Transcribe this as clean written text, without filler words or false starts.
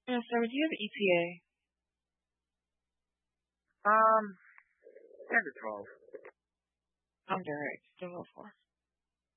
Yeah, so do you have ETA? 10 to 12. I'm direct. Still go for.